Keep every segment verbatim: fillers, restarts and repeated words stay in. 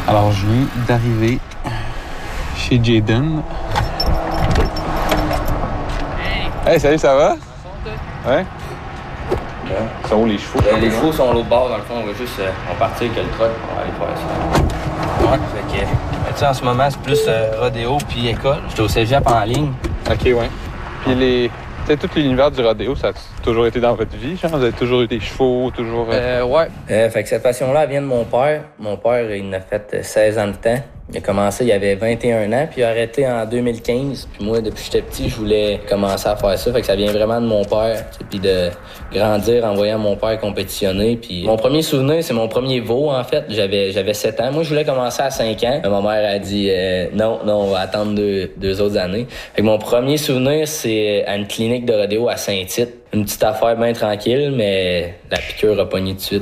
Alors, je viens d'arriver chez Jayden. Hey! Hey, salut, ça va? Ouais? Bon. Ils sont où les chevaux? Euh, les chevaux sont à l'autre bord, dans le fond, on va juste euh, on va partir avec le truck, on va aller faire ça. Ouais, fait que, ben, tu sais, en ce moment, c'est plus euh, rodéo puis école. J'étais au cégep en ligne. OK, ouais. Puis les... Tu sais, tout l'univers du rodéo, ça a toujours été dans votre vie, genre? Vous avez toujours eu des chevaux, toujours... Euh, ouais. Euh, fait que cette passion-là, elle vient de mon père. Mon père, il en a fait seize ans de temps. Il a commencé, il avait vingt et un ans, puis il a arrêté en deux mille quinze. Puis moi, depuis que j'étais petit, je voulais commencer à faire ça. Fait que ça vient vraiment de mon père. Puis de grandir en voyant mon père compétitionner. Puis mon premier souvenir, c'est mon premier veau, en fait. J'avais j'avais sept ans. Moi, je voulais commencer à cinq ans. Mais ma mère a dit euh, non, non, on va attendre deux, deux autres années. Fait que mon premier souvenir, c'est à une clinique de rodéo à Saint-Tite. Une petite affaire bien tranquille, mais la piqûre a pogné tout de suite.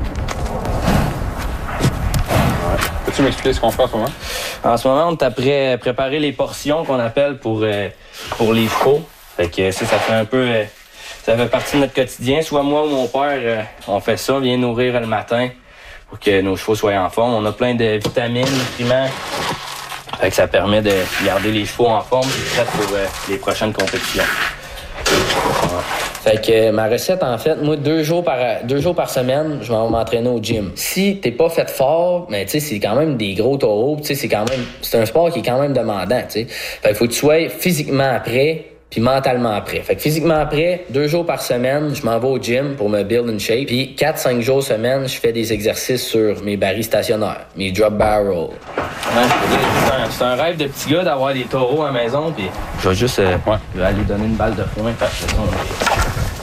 Peux-tu m'expliquer ce qu'on fait en ce moment? En ce moment, on est après à préparer les portions qu'on appelle pour, euh, pour les chevaux. Fait que ça, ça fait un peu... Euh, ça fait partie de notre quotidien. Soit moi ou mon père, euh, on fait ça, on vient nourrir le matin pour que nos chevaux soient en forme. On a plein de vitamines, nutriments. Fait que ça permet de garder les chevaux en forme et prêts pour euh, les prochaines compétitions. Ouais. Fait que ma recette, en fait, moi, deux jours par, deux jours par semaine, je vais m'entraîner au gym. Si t'es pas fait fort, mais tu sais, c'est quand même des gros taureaux, tu sais, c'est quand même, c'est un sport qui est quand même demandant, tu sais. Fait qu'il faut que tu sois physiquement prêt, puis mentalement prêt. Fait que physiquement prêt, deux jours par semaine, je m'en vais au gym pour me build in shape. Puis quatre, cinq jours semaine, je fais des exercices sur mes barils stationnaires, mes drop barrel. Ouais, c'est un, c'est un rêve de petit gars d'avoir des taureaux à la maison, puis je vais juste euh, ouais. je vais aller donner une balle de foin parce que ça, on...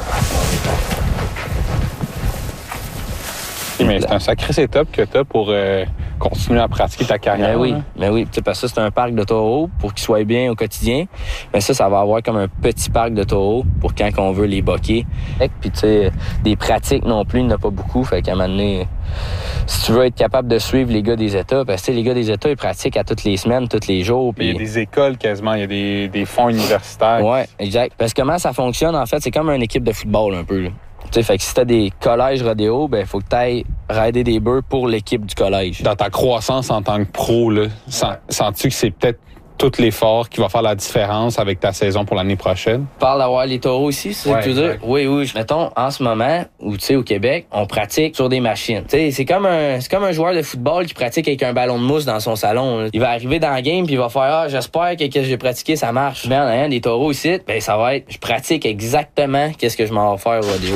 Mais c'est un sacré setup que tu as pour euh, continuer à pratiquer ta carrière. Mais oui, mais oui. Parce que ça, c'est un parc de taureaux pour qu'ils soient bien au quotidien. Mais ça, ça va avoir comme un petit parc de taureaux pour quand on veut les boquer. Puis, tu sais, des pratiques non plus, il n'y en a pas beaucoup. Fait qu'à un moment donné, si tu veux être capable de suivre les gars des États, parce que les gars des États, ils pratiquent à toutes les semaines, tous les jours. Puis... Il y a des écoles quasiment, il y a des, des fonds universitaires. Oui, exact. Parce que comment ça fonctionne, en fait, c'est comme une équipe de football un peu, là. T'sais, fait que si t'as des collèges rodéo, ben faut que t'ailles rider des bœufs pour l'équipe du collège. Dans ta croissance en tant que pro, là, sens, sens-tu que c'est peut-être tout l'effort qui va faire la différence avec ta saison pour l'année prochaine? Tu parles d'avoir les taureaux ici, c'est ouais, ce que tu veux dire? Oui, oui. Mettons, en ce moment, ou tu sais, au Québec, on pratique sur des machines. Tu sais, c'est comme un, c'est comme un joueur de football qui pratique avec un ballon de mousse dans son salon. Là. Il va arriver dans le game puis il va faire, ah, j'espère que ce que j'ai pratiqué, ça marche. Mais en ayant des taureaux ici, ben, ça va être, je pratique exactement qu'est-ce que je m'en vais faire au rodéo.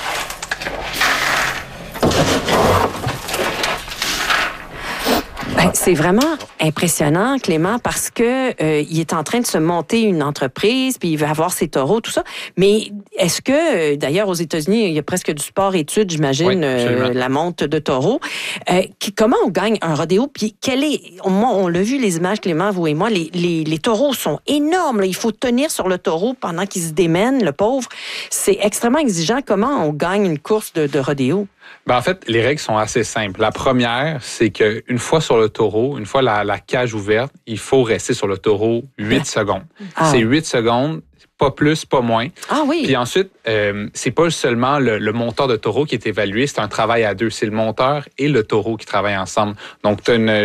Ben, c'est vraiment impressionnant, Clément, parce que euh, il est en train de se monter une entreprise, puis il va avoir ses taureaux, tout ça. Mais est-ce que, d'ailleurs, aux États-Unis, il y a presque du sport-études, j'imagine, oui, euh, la monte de taureaux. Euh, qui, comment on gagne un rodéo? Puis quel est, moi, on l'a vu les images, Clément, vous et moi, les, les, les taureaux sont énormes. Là. Il faut tenir sur le taureau pendant qu'il se démène, le pauvre. C'est extrêmement exigeant. Comment on gagne une course de, de rodéo? Ben en fait, les règles sont assez simples. La première, c'est qu'une fois sur le taureau, une fois la, la cage ouverte, il faut rester sur le taureau huit secondes. Ah. C'est huit secondes, pas plus, pas moins. Ah oui. Puis ensuite, euh, c'est pas seulement le, le monteur de taureau qui est évalué, c'est un travail à deux. C'est le monteur et le taureau qui travaillent ensemble. Donc, tu as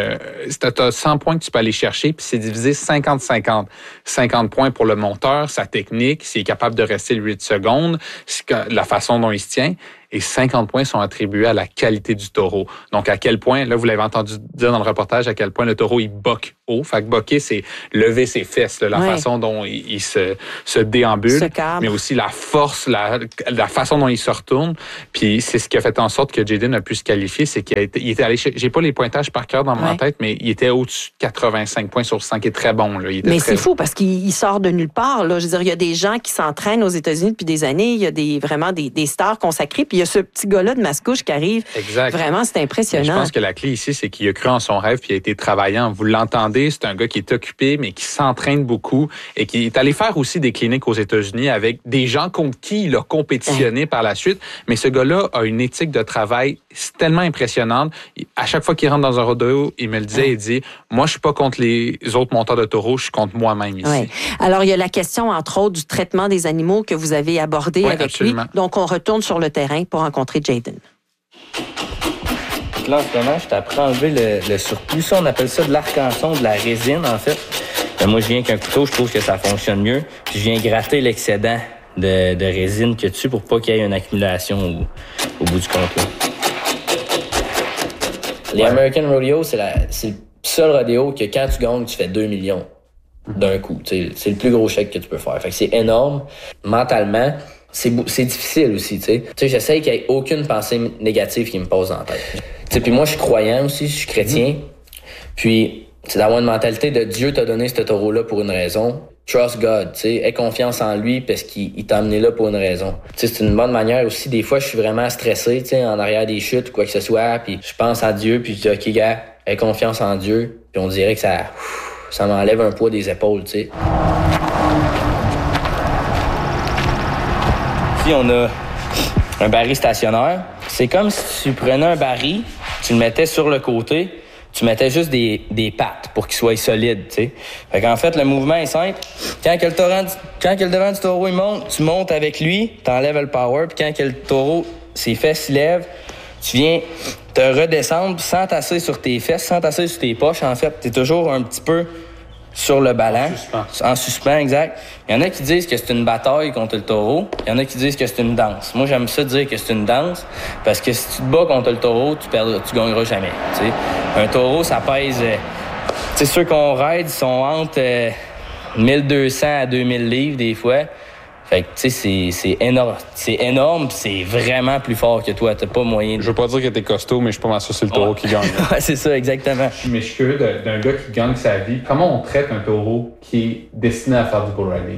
euh, cent points que tu peux aller chercher, puis c'est divisé cinquante cinquante. cinquante points pour le monteur, sa technique, s'il est capable de rester huit secondes, la façon dont il se tient. Et cinquante points sont attribués à la qualité du taureau. Donc, à quel point, là, vous l'avez entendu dire dans le reportage, à quel point le taureau, il boque haut. Fait que boquer, c'est lever ses fesses, là, la ouais. façon dont il, il se, se déambule, se mais aussi la force, la, la façon dont il se retourne. Puis, c'est ce qui a fait en sorte que Jayden a pu se qualifier, c'est qu'il a été, il était allé, j'ai pas les pointages par cœur dans ouais. ma tête, mais il était au-dessus de quatre-vingt-cinq points sur cent, qui est très bon, là. Il était mais très... c'est fou parce qu'il sort de nulle part, là. Je veux dire, il y a des gens qui s'entraînent aux États-Unis depuis des années. Il y a des, vraiment des, des stars consacrées. Puis, il y a ce petit gars-là de Mascouche qui arrive. Exact. Vraiment, c'est impressionnant. Mais je pense que la clé ici, c'est qu'il a cru en son rêve puis il a été travaillant. Vous l'entendez, c'est un gars qui est occupé, mais qui s'entraîne beaucoup et qui est allé faire aussi des cliniques aux États-Unis avec des gens contre qui il a compétitionné hein. par la suite. Mais ce gars-là a une éthique de travail tellement impressionnante. À chaque fois qu'il rentre dans un rodéo, il me le disait, hein. il dit, moi, je suis pas contre les autres monteurs de taureaux, je suis contre moi-même ici. Oui. Alors, il y a la question, entre autres, du traitement des animaux que vous avez abordé oui, avec absolument. lui. Donc, on retourne sur le terrain pour rencontrer Jayden. Puis là, en ce moment, je t'apprends à enlever le, le surplus. Ça, on appelle ça de l'arc-en-son, de la résine, en fait. Ben, moi, je viens qu'un couteau, je trouve que ça fonctionne mieux. Puis je viens gratter l'excédent de, de résine qu'il y a dessus pour pas qu'il y ait une accumulation au, au bout du compte. Là. Les ouais. American Rodeo, c'est, la, c'est le seul rodéo que quand tu gagnes, tu fais deux millions d'un coup. T'sais, c'est le plus gros chèque que tu peux faire. Fait que c'est énorme. Mentalement, c'est, c'est difficile aussi. Tu sais, j'essaie qu'il n'y ait aucune pensée négative qui me passe dans la tête. Puis moi, je suis croyant aussi, je suis chrétien. Mm. Puis, c'est d'avoir une mentalité de Dieu t'a donné ce taureau-là pour une raison. Trust God, tu sais, aie confiance en lui parce qu'il il t'a amené là pour une raison. Tu sais, c'est une bonne manière aussi. Des fois, je suis vraiment stressé, tu sais, en arrière des chutes ou quoi que ce soit, puis je pense à Dieu, puis je dis, OK, gars, aie confiance en Dieu. Puis on dirait que ça, ça m'enlève un poids des épaules, tu sais. Ici, on a un baril stationnaire. C'est comme si tu prenais un baril, tu le mettais sur le côté, tu mettais juste des, des pattes pour qu'il soit solide, tu sais. Fait qu'en fait, le mouvement est simple. Quand que le, torrent, quand que le devant du taureau, il monte, tu montes avec lui, t'enlèves le power, puis quand que le taureau, ses fesses lèvent, tu viens te redescendre sans tasser sur tes fesses, sans tasser sur tes poches, en fait. T'es toujours un petit peu sur le ballon. En suspens. En suspens, exact. Il y en a qui disent que c'est une bataille contre le taureau. Il y en a qui disent que c'est une danse. Moi, j'aime ça dire que c'est une danse parce que si tu te bats contre le taureau, tu perds, tu gagneras jamais. T'sais. Un taureau, ça pèse... Euh, tu sais, ceux qu'on raide sont entre euh, mille deux cents à deux mille livres des fois. Fait que, tu sais, c'est, c'est énorme. C'est énorme, pis c'est vraiment plus fort que toi. T'as pas moyen de... Je veux pas dire que t'es costaud, mais je suis pas mal sûr que c'est le taureau ouais. qui gagne. Ouais, c'est ça, exactement. Mais je suis curieux d'un gars qui gagne sa vie. Comment on traite un taureau qui est destiné à faire du bull riding?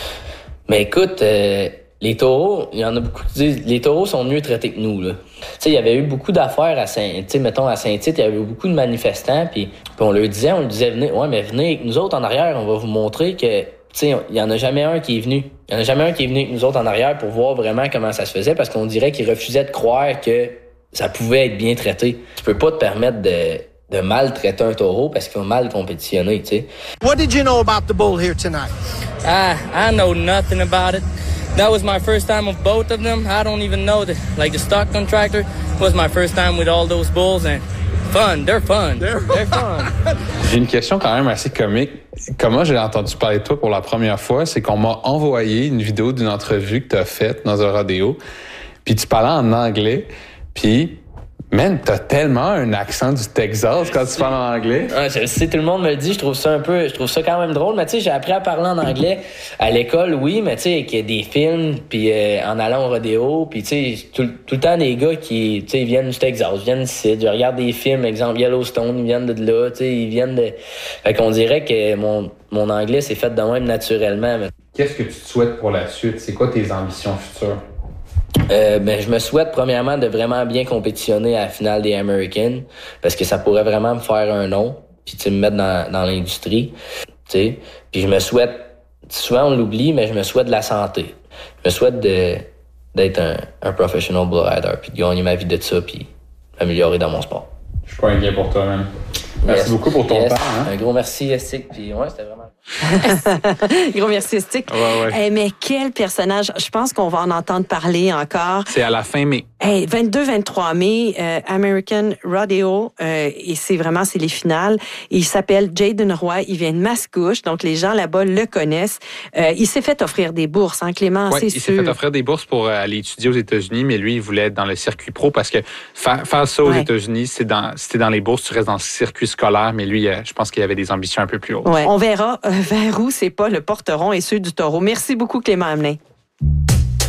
Mais écoute, euh, les taureaux, il y en a beaucoup qui disent, les taureaux sont mieux traités que nous, là. Tu sais, il y avait eu beaucoup d'affaires à Saint, tu sais, mettons, à Saint-Tite, il y avait eu beaucoup de manifestants, puis on leur disait, on leur disait, venez, ouais, mais venez avec nous autres en arrière, on va vous montrer que, tu sais, il y en a jamais un qui est venu. Il y en a jamais un qui est venu avec nous autres en arrière pour voir vraiment comment ça se faisait, parce qu'on dirait qu'ils refusaient de croire que ça pouvait être bien traité. Tu peux pas te permettre de, de maltraiter un taureau parce qu'il faut mal compétitionner, tu sais. What did you know about the bull here tonight? Ah, I know nothing about it. That was my first time with both of them. I don't even know the like the stock contractor was my first time with all those bulls and fun. They're fun. They're, They're fun. J'ai une question quand même assez comique. Comment j'ai entendu parler de toi pour la première fois, c'est qu'on m'a envoyé une vidéo d'une entrevue que tu as faite dans un rodéo, puis tu parlais en anglais, puis man, t'as tellement un accent du Texas quand tu parles en anglais. Ouais, je sais, tout le monde me le dit, je trouve ça un peu, je trouve ça quand même drôle, mais tu sais, j'ai appris à parler en anglais à l'école, oui, mais tu sais, qu'il y a des films, puis euh, en allant au rodéo, puis tu sais, tout, tout le temps des gars qui, tu sais, ils viennent du Texas, ils viennent d'ici, je regarde des films, exemple Yellowstone, ils viennent de là, tu sais, ils viennent de... Fait qu'on dirait que mon, mon anglais s'est fait de même naturellement. Mais... Qu'est-ce que tu te souhaites pour la suite? C'est quoi tes ambitions futures? Euh, ben, je me souhaite premièrement de vraiment bien compétitionner à la finale des American parce que ça pourrait vraiment me faire un nom puis me mettre dans, dans l'industrie. T'sais. Puis je me souhaite, souvent on l'oublie, mais je me souhaite de la santé. Je me souhaite de, d'être un, un professional bull rider puis de gagner ma vie de ça puis m'améliorer dans mon sport. Je suis pas inquiet pour toi, même. Merci yes. beaucoup pour ton yes. temps. Hein? Un gros merci, Estic. Puis ouais, c'était vraiment... Gros merci, Estic. Ouais, ouais. Hey, mais quel personnage. Je pense qu'on va en entendre parler encore. C'est à la fin mai. Hey, vingt-deux vingt-trois mai, euh, American Rodeo. Euh, et c'est vraiment, c'est les finales. Et il s'appelle Jaden Roy. Il vient de Mascouche. Donc, les gens là-bas le connaissent. Euh, il s'est fait offrir des bourses, hein, Clément? Oui, c'est il sûr. s'est fait offrir des bourses pour aller étudier aux États-Unis, mais lui, il voulait être dans le circuit pro parce que faire, faire ça aux ouais. États-Unis, c'est dans, si t'es dans les bourses, tu restes dans le circuit scolaire, mais lui, je pense qu'il avait des ambitions un peu plus hautes. Ouais. On verra euh, vers où c'est pas le porteron et ceux du taureau. Merci beaucoup, Clément Hamelin.